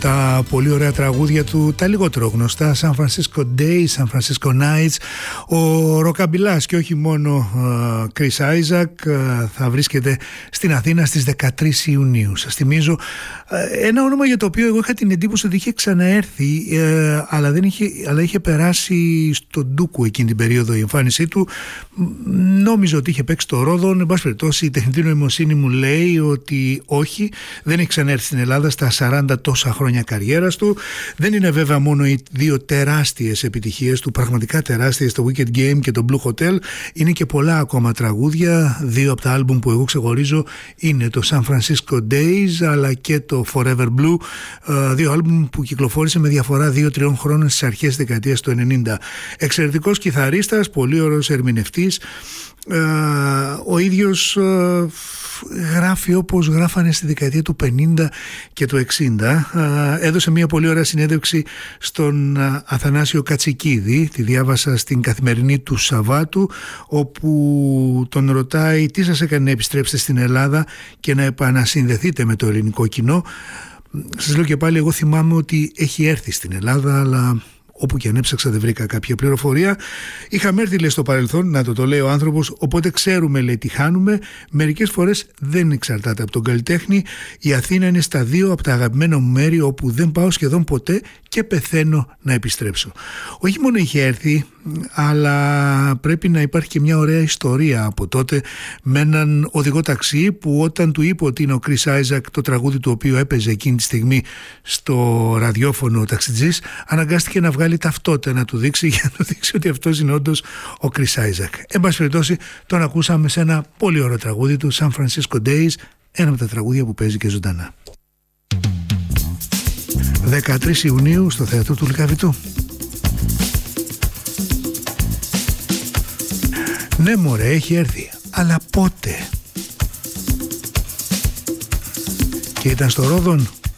τα πολύ ωραία τραγούδια του, τα λιγότερο γνωστά, San Francisco Days, San Francisco Nights. Ο ροκαμπιλάς και όχι μόνο Chris Isaak θα βρίσκεται στην Αθήνα στις 13 Ιουνίου. Σας θυμίζω ένα όνομα για το οποίο εγώ είχα την εντύπωση ότι είχε ξαναέρθει, αλλά είχε περάσει στον Ντούκου εκείνη την περίοδο η εμφάνισή του. Νόμιζα ότι είχε παίξει το Ρόδον. Εν πάση περιπτώσει, η τεχνητή νοημοσύνη μου λέει ότι όχι, δεν έχει ξαναέρθει στην Ελλάδα στα 40 τόσα χρόνια καριέρας του. Δεν είναι βέβαια μόνο οι δύο τεράστιες επιτυχίες του, πραγματικά τεράστιες, το Wicked Game και το Blue Hotel. Είναι και πολλά ακόμα τραγούδια. Δύο από τα άλμπουμ που εγώ ξεχωρίζω είναι το San Francisco Days αλλά και το Forever Blue, δύο άλμπουμ που κυκλοφόρησε με διαφορά 2-3 χρόνων στις αρχές της δεκαετίας του 90. Εξαιρετικός κιθαρίστας, πολύ ωραίος ερμηνευτής. Ο ίδιος γράφει όπως γράφανε στη δεκαετία του 50 και του 60. Έδωσε μια πολύ ωραία συνέντευξη στον Αθανάσιο Κατσικίδη, τη διάβασα στην Καθημερινή του Σαββάτου, όπου τον ρωτάει τι σας έκανε να επιστρέψετε στην Ελλάδα και να επανασυνδεθείτε με το ελληνικό κοινό. Σας λέω και πάλι, εγώ θυμάμαι ότι έχει έρθει στην Ελλάδα, αλλά όπου και αν έψαξα δεν βρήκα κάποια πληροφορία. Είχαμε έρθει, λέει, στο παρελθόν, να το λέει ο άνθρωπος, οπότε ξέρουμε, λέει, τι χάνουμε. Μερικές φορές δεν εξαρτάται από τον καλλιτέχνη. Η Αθήνα είναι στα δύο από τα αγαπημένα μου μέρη όπου δεν πάω σχεδόν ποτέ και πεθαίνω να επιστρέψω. Όχι μόνο είχε έρθει, αλλά πρέπει να υπάρχει και μια ωραία ιστορία από τότε με έναν οδηγό ταξί που όταν του είπε ότι είναι ο Chris Isaak, το τραγούδι του οποίου έπαιζε εκείνη τη στιγμή στο ραδιόφωνο ο ταξιτζής, αναγκάστηκε να βγάλει ταυτότητα να του δείξει για να του δείξει ότι αυτός είναι όντως ο Chris Isaak. Εν πάση περιπτώσει, τον ακούσαμε σε ένα πολύ ωραίο τραγούδι του, San Francisco Days, ένα από τα τραγούδια που παίζει και ζωντανά. 13 Ιουνίου στο Θέατρο του Λυκαβητού. Ναι μωρέ, έχει έρθει, αλλά πότε? Και ήταν στο Ρόδον?